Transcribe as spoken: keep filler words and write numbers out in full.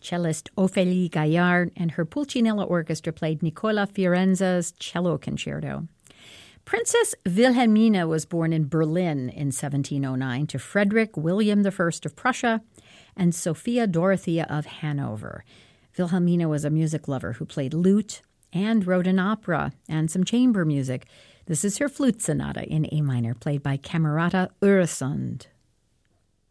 Cellist Ophélie Gaillard and her Pulcinella Orchestra played Nicola Fiorenza's Cello Concerto. Princess Wilhelmina was born in Berlin in seventeen oh nine to Frederick William the First of Prussia and Sophia Dorothea of Hanover. Wilhelmina was a music lover who played lute and wrote an opera and some chamber music. This is her flute sonata in A minor, played by Camerata Öresund.